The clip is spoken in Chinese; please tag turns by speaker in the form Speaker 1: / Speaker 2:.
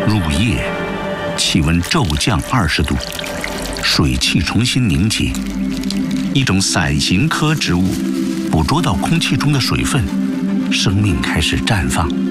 Speaker 1: 入夜，气温骤降20度，水汽重新凝结，一种伞形科植物捕捉到空气中的水分，生命开始绽放。